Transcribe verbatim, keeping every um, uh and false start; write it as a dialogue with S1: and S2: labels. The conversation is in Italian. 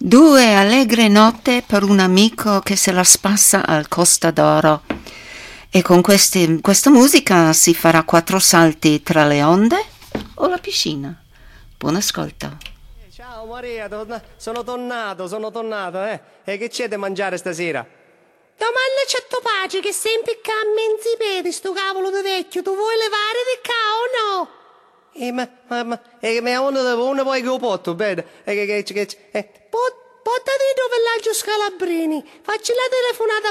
S1: Due allegre note per un amico che se la spassa al Costa d'Oro. E con questi, questa musica si farà quattro salti tra le onde o la piscina. Buon ascolto.
S2: Ciao Maria, sono tornato, sono tornato, eh. E che c'è da mangiare stasera?
S3: Domanda c'è tuo pace che sempre camminzi i piedi, sto cavolo di vecchio, tu vuoi levare di ca o no?
S2: Eh, ma, ma, ma, eh, ma uno, uno poi che lo porto, bene? Eh, che, che, che, eh.
S3: Pot, Portati dove villaggio Scalabrini, facci la telefonata